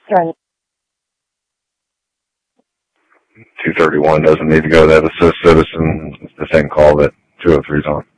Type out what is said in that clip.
Right. 231 doesn't need to go. That assist citizen. It's the same call that 203's on.